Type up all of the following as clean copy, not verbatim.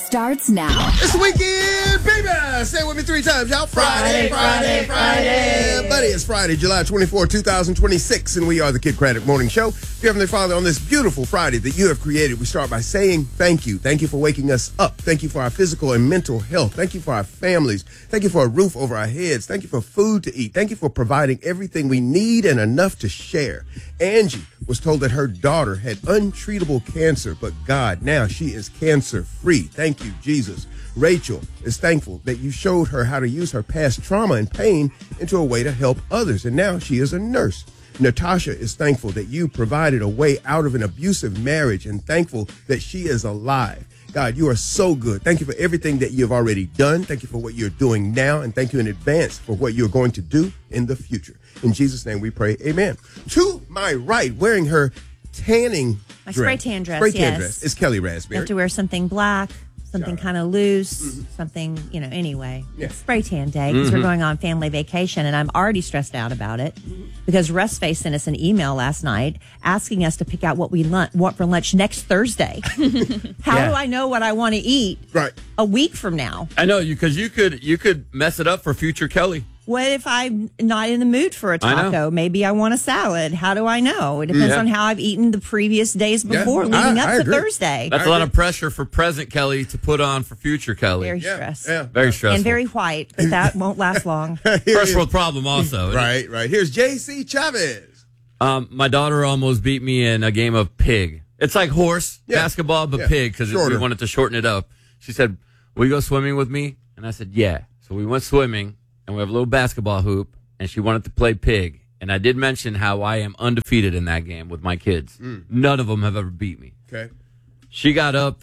starts now. It's the weekend, baby. Say it with me 3 times, y'all. Friday. Buddy, it's Friday, July 24, 2026, and we are the Kid Craddock Morning Show. Dear Heavenly Father, on this beautiful Friday that you have created, we start by saying thank you. Thank you for waking us up. Thank you for our physical and mental health. Thank you for our families. Thank you for a roof over our heads. Thank you for food to eat. Thank you for providing everything we need and enough to share. Angie was told that her daughter had untreatable cancer, but God, now she is cancer-free. Thank you, Jesus. Rachel is thankful that you showed her how to use her past trauma and pain into a way to help others, and now she is a nurse. Natasha is thankful that you provided a way out of an abusive marriage and thankful that she is alive. God, you are so good. Thank you for everything that you have already done. Thank you for what you're doing now, and thank you in advance for what you're going to do in the future. In Jesus' name we pray, amen. To my right, wearing her tanning My dress. spray tan dress, Spray tan yes. dress. It's Kelly You Raspberry. have to wear something black, something kind of loose, something, anyway. Yeah. It's spray tan day because we're going on family vacation, and I'm already stressed out about it because Russ Face sent us an email last night asking us to pick out what we want for lunch next Thursday. How do I know what I want to eat Right. a week from now? I know because you could mess it up for future Kelly. What if I'm not in the mood for a I know. taco? Maybe I want a salad. How do I know? It depends Yeah. on how I've eaten the previous days before, I leading up to agree. Thursday. That's a lot of pressure for present Kelly to put on for future Kelly. Very Yeah, stressed. yeah. Very stressful. And very white, but that won't last long. First world problem also. Right. Here's J.C. Chavez. My daughter almost beat me in a game of pig. It's like horse, Yeah. basketball, but Yeah. pig because we Shorter. wanted to shorten it up. She said, "Will you go swimming with me?" And I said, "Yeah." So we went swimming, and we have a little basketball hoop, and she wanted to play pig. And I did mention how I am undefeated in that game with my kids. None of them have ever beat me. Okay. She got up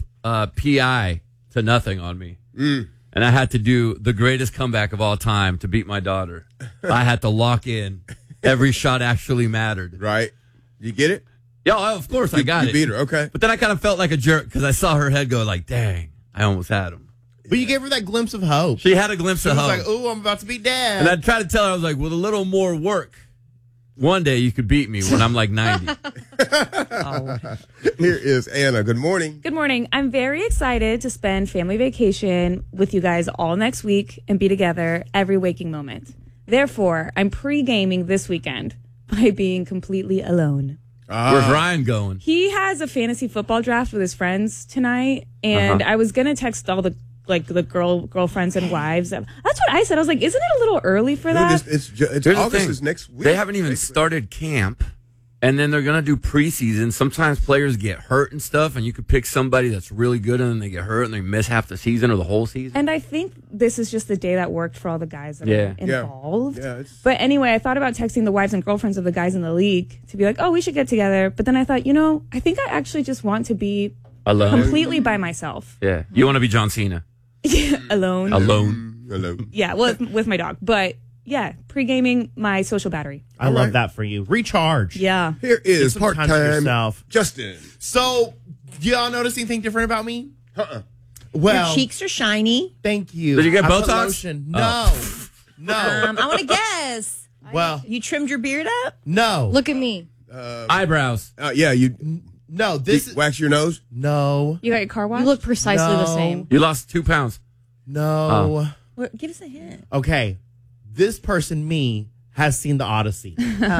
PI to nothing on me. And I had to do the greatest comeback of all time to beat my daughter. I had to lock in. Every shot actually mattered. Right. You get it? Yeah, of course I got You it. beat her. Okay. But then I kind of felt like a jerk because I saw her head go like, dang, I almost had him. But you gave her that glimpse of hope. She had a glimpse She of was hope. like, "Ooh, I'm about to be dad." And I tried to tell her, I was like, with a little more work, one day you could beat me when I'm like 90. Here is Anna. Good morning. Good morning. I'm very excited to spend family vacation with you guys all next week and be together every waking moment. Therefore, I'm pre-gaming this weekend by being completely alone. Where's Ryan going? He has a fantasy football draft with his friends tonight, and I was going to text all the girlfriends and wives. That's what I said. I was like, isn't it a little early for that? Dude, it's Here's the August thing. is next week. They haven't even started camp, and then they're going to do preseason. Sometimes players get hurt and stuff, and you could pick somebody that's really good, and then they get hurt, and they miss half the season or the whole season. And I think this is just the day that worked for all the guys that Yeah. are involved. Yeah, it's- But anyway, I thought about texting the wives and girlfriends of the guys in the league to be like, oh, we should get together. But then I thought, I think I actually just want to be Alone. completely by myself. Yeah. You want to be John Cena. Alone. Alone. Hello. Yeah, well, with my dog. But yeah, pre-gaming my social battery. I love that for you. Recharge. Yeah. Here is some time to part-time yourself. Justin. So, do y'all notice anything different about me? Uh-uh. Well, Your cheeks are shiny. thank you. Did you get I put Botox? lotion. Oh. No. I want to guess. Well, You trimmed your beard up? no. Look at me. Eyebrows. Yeah, you No, this is... wax your nose. No. You got your car washed? You look precisely the No. same. You lost 2 pounds. No. Well, give us a hint. Okay. This person, me, has seen The Odyssey.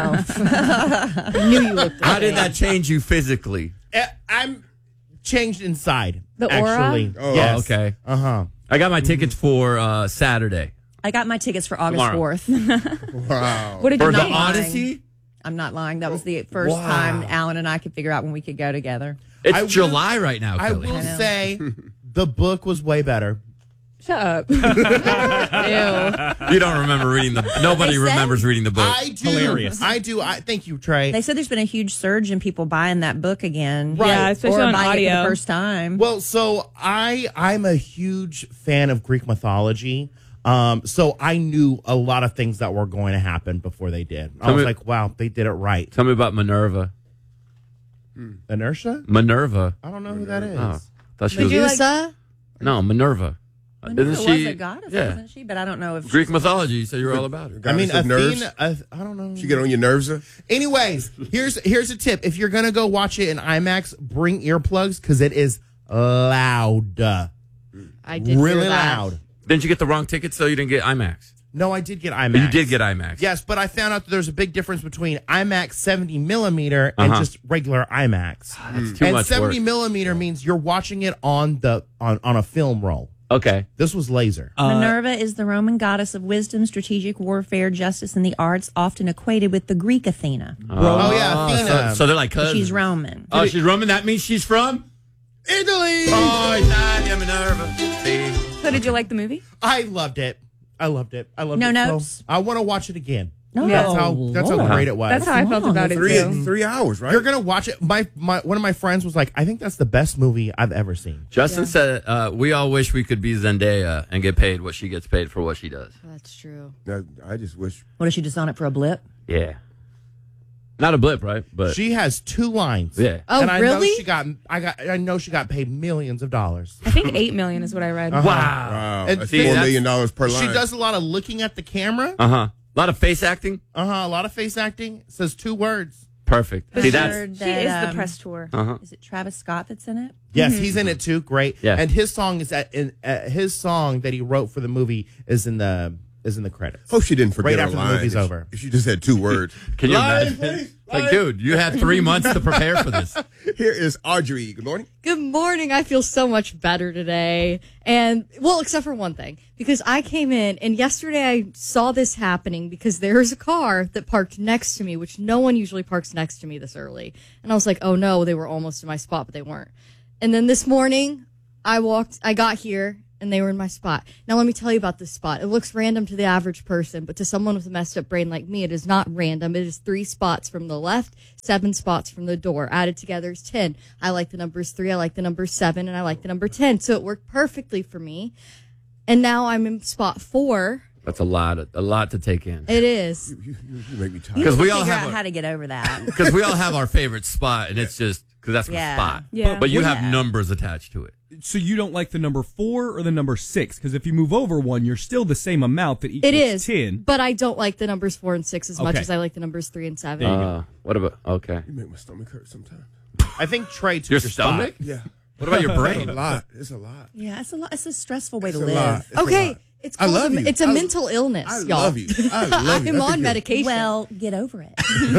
I knew you looked the How same. did that change you physically? I'm changed inside. The aura? Actually. Oh, yes. okay. Uh-huh. I got my tickets for Saturday. I got my tickets for August Tomorrow. 4th. Wow. What did For you the name? Odyssey? I'm not lying. That was the first time Alan and I could figure out when we could go together. It's I will- July right now, I Kelly. will say the book was way better. Shut up. Ew. You don't remember reading the... Nobody They said- remembers reading the book. I do. Hilarious. I do. Thank you, Trey. They said there's been a huge surge in people buying that book again. Right. Yeah, especially or on buying it for audio. the first time. Well, so I'm a huge fan of Greek mythology. So I knew a lot of things that were going to happen before they did. I was like, wow, they did it right. Tell me about Minerva. Inertia? Minerva. I don't know who that is. Oh, thought she was... Medusa? No, Minerva. Minerva Isn't she... was a goddess, yeah. wasn't she? But I don't know if Greek she's- mythology, you said you were all about her. I mean, Goddess of nerves. Athena, I don't know. She get on your nerves. Anyways, here's a tip. If you're going to go watch it in IMAX, bring earplugs because it is loud. I did really hear that. loud. Didn't you get the wrong ticket, so you didn't get IMAX? No, I did get IMAX. You did get IMAX. Yes, but I found out that there's a big difference between IMAX 70 millimeter and just regular IMAX. That's too And much 70 work. millimeter means you're watching it on a film roll. Okay. This was laser. Minerva is the Roman goddess of wisdom, strategic warfare, justice, and the arts, often equated with the Greek Athena. Oh, yeah, Athena. So they're like But cousins. she's Roman. Oh, she's Roman. That means she's from Italy. Oh, Italia, Minerva. See? So did you like the movie? I loved it. I loved it. No it. notes? So I want to watch it again. No. Yeah. That's how great it was. That's how I felt about it too. 3 hours, right? You're gonna watch it. My one of my friends was like, I think that's the best movie I've ever seen. Justin said, we all wish we could be Zendaya and get paid what she gets paid for what she does. That's true. I just wish. What, is she just on it for a blip? Yeah. Not a blip, right? But She has 2 lines. yeah. Oh, and I really? I know she got paid millions of dollars. I think $8 million is what I read. Wow. Wow, And that's see, $4 that's- million per line. She does a lot of looking at the camera. A lot of face acting. A lot of face acting. Says 2 words. Perfect. But See, she- that's She is the press tour. Is it Travis Scott that's in it? Yes, he's in it too. Great. Yeah. And his song is his song that he wrote for the movie is in the credits. Hope she didn't forget Right her after the line. movie's If- over. If she just had 2 words. Can you Line, imagine? please, Like, line. dude, you had 3 months to prepare for this. Here is Audrey. Good morning. Good morning. I feel so much better today. And, well, except for one thing. Because I came in, and yesterday I saw this happening because there's a car that parked next to me, which no one usually parks next to me this early. And I was like, oh no, they were almost in my spot, but they weren't. And then this morning, I got here, and they were in my spot. Now, let me tell you about this spot. It looks random to the average person, but to someone with a messed up brain like me, it is not random. It is 3 spots from the left, 7 spots from the door. Added together is 10. I like the numbers 3, I like the number 7, and I like the number 10. So it worked perfectly for me. And now I'm in spot 4. That's a lot to take in. It is. You make me tired. Because we all Figure have out how to get over that. because we all have our favorite spot, and it's just because that's my Yeah. spot. Yeah. But you Yeah. have numbers attached to it. So you don't like the number 4 or the number 6? Because if you move over one, you're still the same amount that equals It is. 10. But I don't like the numbers 4 and 6 as much Okay. as I like the numbers 3 and 7. There you go. What about okay? You make my stomach hurt sometimes. I think Trey took Your your stomach? spot. Yeah. What about your It's a brain? lot. It's a lot. Yeah, it's a lot. It's a stressful way It's to a live. lot. It's a Okay. lot. It's I called love you. It's a I- mental illness, I y'all. love you. I love you. I'm That's a on good- medication. Well, get over it.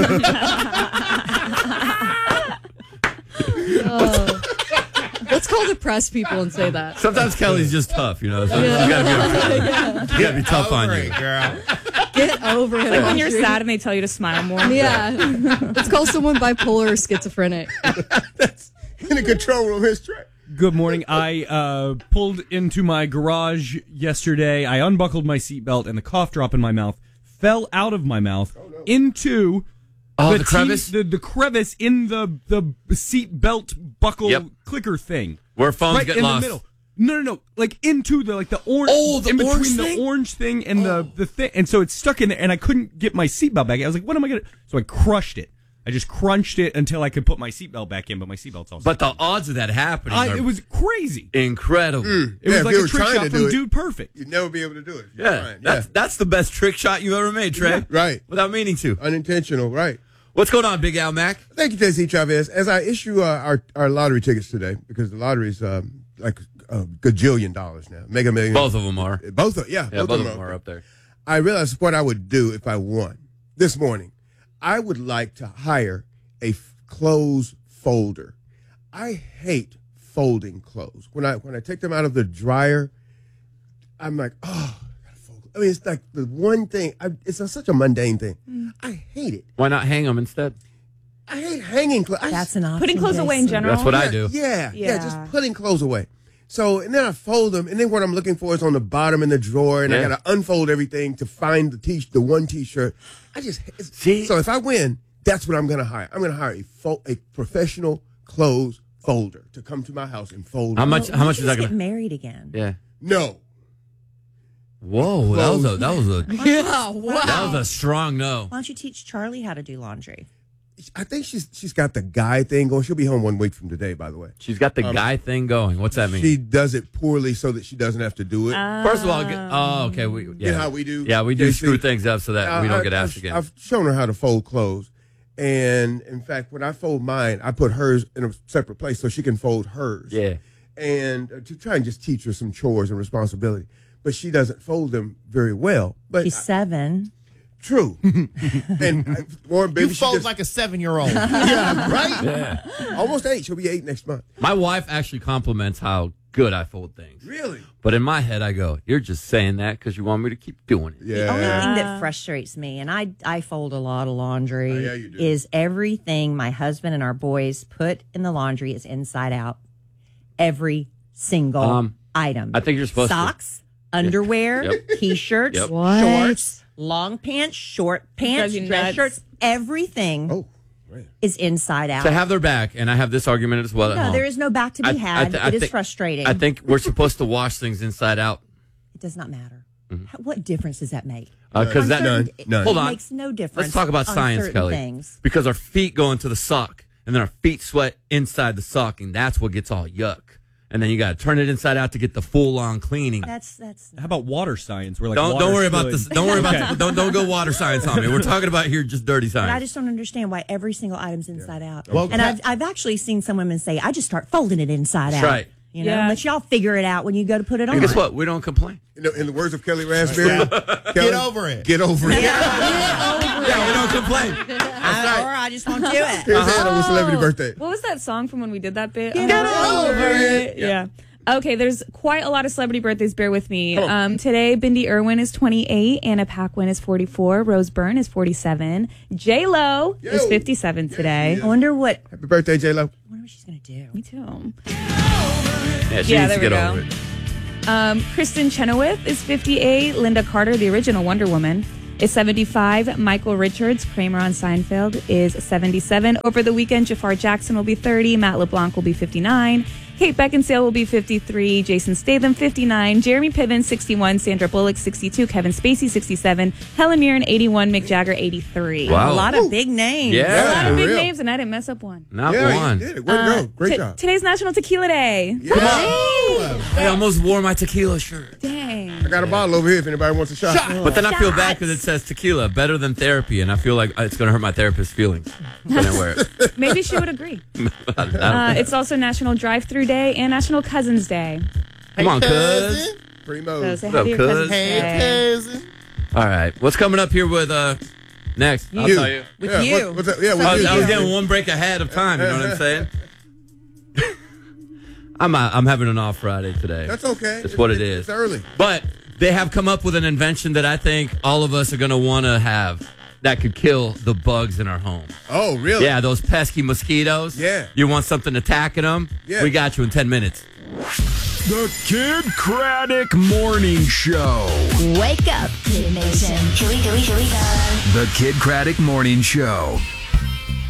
Let's call depressed people and say that. Sometimes Kelly's just tough, you know. So you gotta be tough on you. Girl. Get over it. When you're Audrey. sad and they tell you to smile more. Yeah. Let's call someone bipolar or schizophrenic. In the control room, his Trey. Good morning. I pulled into my garage yesterday. I unbuckled my seatbelt, and the cough drop in my mouth fell out of my mouth into Oh, the crevice? the crevice in the seatbelt buckle Yep. clicker thing. Where phones Right get in lost. the middle. No, like into the orange. Oh, the in between orange the thing? orange thing and the thing, and so it's stuck in there, and I couldn't get my seatbelt back. I was like, "What am I gonna?" So I crushed it. I just crunched it until I could put my seatbelt back in, but my seatbelt's all. But the odds of that happening are it was crazy. incredible. It Yeah, was if like you a were trick trying shot to from do it- Dude Perfect. You'd never be able to do it. You're Yeah, fine. that's the best trick shot you ever made, Trey. Right. Without meaning to. Unintentional, right. What's going on, Big Al Mac? Thank you, Jesse Chavez. As I issue our lottery tickets today, because the lottery's like a gajillion dollars now, Mega Millions. Both of them are. Both of, yeah, Yeah, both of them are up there. I realized what I would do if I won this morning. I would like to hire a clothes folder. I hate folding clothes. When I take them out of the dryer, I'm like, oh, I gotta fold. I mean, it's like the one thing. It's such a mundane thing. I hate it. Why not hang them instead? I hate hanging clothes. That's an option. Putting clothes away in Jason. general. That's what I do. Yeah, Yeah. just putting clothes away. So, and then I fold them, and then what I'm looking for is on the bottom in the drawer, and I Yeah. got to unfold everything to find the one T-shirt. See? So if I win, that's what I'm going to hire. I'm going to hire a professional clothes folder to come to my house and fold. How them. much? How much is Just that get gonna? married again. Yeah. No. Whoa, that was a Yeah, wow. that was a strong no. Why don't you teach Charlie how to do laundry? I think she's got the guy thing going. She'll be home 1 week from today, by the way. She's got the guy thing going. What's that mean? She does it poorly so that she doesn't have to do it. First of all, okay, You know how we do? Yeah, we do JC? screw things up so that we don't get asked again. I've shown her how to fold clothes. And in fact, when I fold mine, I put hers in a separate place so she can fold hers. Yeah. and to try and just teach her some chores and responsibility. But she doesn't fold them very well. But She's 7. True. And Warren, baby, You fold like a 7-year-old. yeah, right. Yeah, almost 8. She'll be 8 next month. My wife actually compliments how good I fold things. Really? But in my head, I go, "You're just saying that because you want me to keep doing it." Yeah. The only thing that frustrates me, and I fold a lot of laundry, Oh, yeah, you do. is everything my husband and our boys put in the laundry is inside out. Every single item. I think you're supposed to. Socks, underwear, Yep. T-shirts, Yep. What? shorts, long pants, short pants, Drives you dress nuts. shirts. Everything Oh, right. is inside out. To have their back, and I have this argument as well at no, home. there is no back to be had. It is frustrating. I think we're supposed to wash things inside out. It does not matter. What difference does that make? Because On that certain- None. Hold It on. makes no difference. Let's talk about on science, certain Kelly. Things. Because our feet go into the sock, and then our feet sweat inside the sock, and that's what gets all yuck. And then you got to turn it inside out to get the full-on cleaning. That's How about water science? Where like Don't water worry about should- this. Don't worry Okay. about don't go water science on me. We're talking about here just dirty But I science. just don't understand why every single item's inside out. Well, and I've actually seen some women say, I just start folding it inside That's out. right. You know, Yeah. let y'all figure it out when you go to put it on. And guess what? We don't complain. In the words of Kelly Raspberry, Kelly, Get over it. Get over it. Yeah, we don't complain. Or I just won't do it. Here's Hannah with celebrity birthday. What was that song from when we did that bit? Get over it. Yeah. Okay, there's quite a lot of celebrity birthdays. Bear with me. Today, Bindi Irwin is 28, Anna Paquin is 44, Rose Byrne is 47, J-Lo is 57 today. I wonder what Happy birthday, J-Lo. she's going to do. Me too. Yeah, she Yeah, needs to there get we over go. it. Kristen Chenoweth is 58, Linda Carter, the original Wonder Woman, is 75, Michael Richards, Kramer on Seinfeld, is 77. Over the weekend, Jafar Jackson will be 30, Matt LeBlanc will be 59, Kate Beckinsale will be 53, Jason Statham 59, Jeremy Piven 61, Sandra Bullock 62, Kevin Spacey 67, Helen Mirren 81, Mick Jagger 83. Wow. A lot of big names. A Yeah. lot of for big real. names, and I didn't mess up one. Not Yeah, one. you did it. Way to go. Great job. Today's National Tequila Day. Come on. I almost wore my tequila shirt. Dang. I got a bottle over here if anybody wants a shot. But then I feel bad because it says tequila, better than therapy, and I feel like it's going to hurt my therapist's feelings when I wear it. Maybe she would agree. It's also National Drive-Thru Day and National Cousins Day. Come on, cuz. Primo. So say What's up, hi to your cuz? cousins Hey, today. cousin. All right. What's coming up here with next? I'll tell you. With Yeah, you. what's that? Yeah, with I was, you. I was getting one break ahead of time. You know what I'm saying? I'm having an off Friday today. That's okay. That's what it is. It's early. But they have come up with an invention that I think all of us are going to want to have that could kill the bugs in our home. Oh, really? Yeah, those pesky mosquitoes. Yeah. You want something attacking them? Yeah. We got you in 10 minutes. The Kid Craddock Morning Show. Wake up, Kid Nation. Here we go. The Kid Craddock Morning Show.